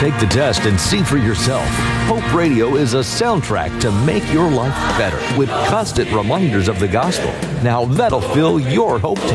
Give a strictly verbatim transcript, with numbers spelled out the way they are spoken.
Take the test and see for yourself. Hope Radio is a soundtrack to make your life better with constant reminders of the gospel. Now that'll fill your hope tank.